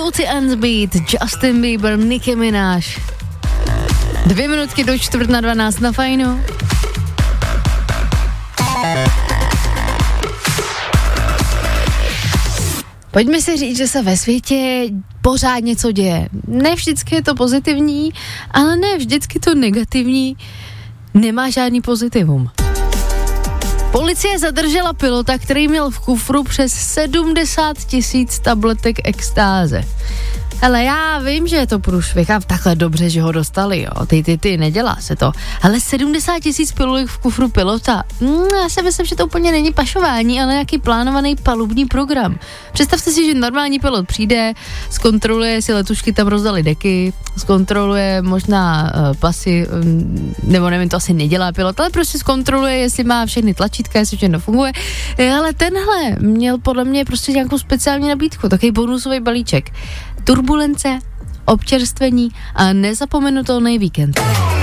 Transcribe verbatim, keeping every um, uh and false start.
Timothy and Beat, Justin Bieber, Nicki Minaj. Dvě minutky do čtvrt na dvanáct na Fajnu. Pojďme si říct, že se ve světě pořád něco děje. Ne vždycky je to pozitivní, ale ne vždycky to negativní nemá žádný pozitivum. Policie zadržela pilota, který měl v kufru přes sedmdesát tisíc tabletek extáze. Ale já vím, že je to průšvih a takhle dobře, že ho dostali, jo. Ty, ty, ty, nedělá se to. Ale sedmdesát tisíc pilulek v kufru pilota, mm, já si myslím, že to úplně není pašování, ale nějaký plánovaný palubní program. Představte si, že normální pilot přijde, zkontroluje, jestli letušky tam rozdali deky, zkontroluje možná uh, pasy, um, nebo nevím, to asi nedělá pilot, ale prostě zkontroluje, jestli má všechny tlačítka, jestli všechno funguje. Ale tenhle měl podle mě prostě nějakou speciální nabídku, takový bonusový balíček. Turbulence, občerstvení a nezapomenutelný víkend.